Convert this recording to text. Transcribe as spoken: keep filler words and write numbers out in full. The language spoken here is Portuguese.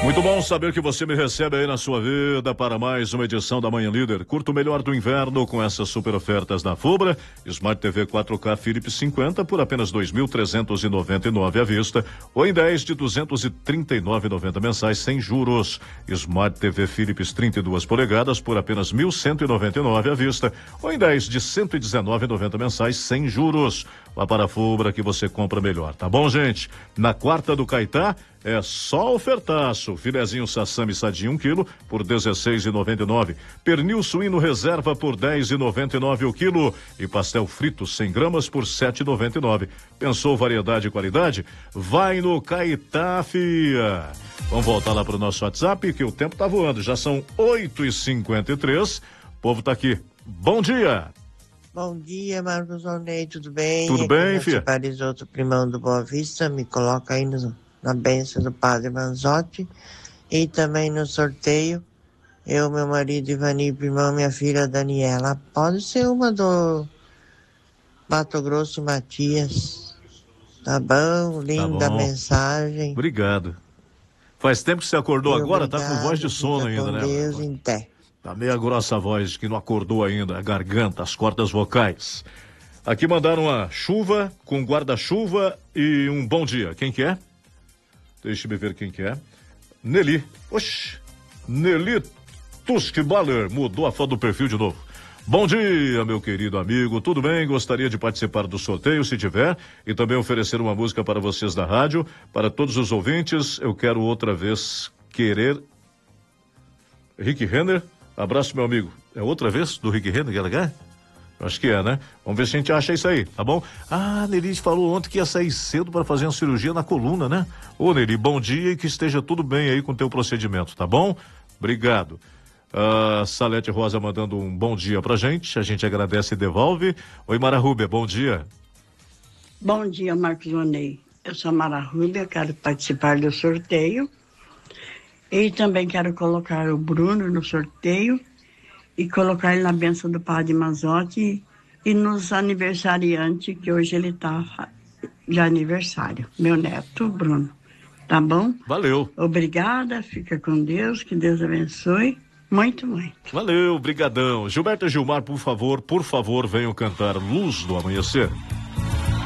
Muito bom saber que você me recebe aí na sua vida para mais uma edição da Manhã Líder. Curta o melhor do inverno com essas super ofertas da Fubra. Smart T V quatro K Philips cinquenta por apenas dois mil trezentos e noventa e nove à vista ou em dez de duzentos e trinta e nove reais e noventa centavos mensais sem juros. Smart T V Philips trinta e duas polegadas por apenas mil cento e noventa e nove à vista ou em dez de cento e dezenove reais e noventa centavos mensais sem juros. Vá para a Fubra que você compra melhor, tá bom, gente? Na quarta do Caetá é só ofertaço. Filezinho sassami sadia um quilo por dezesseis reais e noventa e nove centavos. Pernil suíno reserva por dez reais e noventa e nove centavos o quilo. E pastel frito cem gramas por sete reais e noventa e nove centavos. Pensou variedade e qualidade? Vai no Caetá, fia. Vamos voltar lá para o nosso WhatsApp que o tempo tá voando. Já são oito e cinquenta e três. O povo tá aqui. Bom dia. Bom dia, Marcos Ornei, tudo bem? Tudo bem, filha? Parisoto, primão do Boa Vista, me coloca aí no, na bênção do Padre Manzotti e também no sorteio, eu, meu marido Ivani, primão, minha filha Daniela. Pode ser uma do Mato Grosso Matias, tá bom? Linda Tá bom. Mensagem. Obrigado. Faz tempo que você acordou Meu agora, obrigado, tá com voz de sono fica ainda, com né? Deus em té. Tá meia grossa a voz, que não acordou ainda, a garganta, as cordas vocais. Aqui mandaram uma chuva com guarda-chuva e um bom dia. Quem que é? Deixa eu ver quem que é. Nelly. Oxi. Nelly Tuskballer. Mudou a foto do perfil de novo. Bom dia, meu querido amigo. Tudo bem? Gostaria de participar do sorteio, se tiver, e também oferecer uma música para vocês da rádio. Para todos os ouvintes, eu quero outra vez querer... Rick Renner. Abraço, meu amigo. É outra vez do Rick Renner que ela quer? Acho que é, né? Vamos ver se a gente acha isso aí, tá bom? Ah, Nelly falou ontem que ia sair cedo para fazer uma cirurgia na coluna, né? Ô, Nelly, bom dia e que esteja tudo bem aí com o teu procedimento, tá bom? Obrigado. Uh, Salete Rosa mandando um bom dia pra gente, a gente agradece e devolve. Oi, Mara Rúbia, bom dia. Bom dia, Marcos Onei. Eu sou a Mara Rúbia, quero participar do sorteio. E também quero colocar o Bruno no sorteio e colocar ele na bênção do Padre Manzotti e nos aniversariantes, que hoje ele está de aniversário. Meu neto, Bruno. Tá bom? Valeu. Obrigada, fica com Deus, que Deus abençoe. Muito, muito. Valeu, brigadão. Gilberto e Gilmar, por favor, por favor, venham cantar Luz do Amanhecer.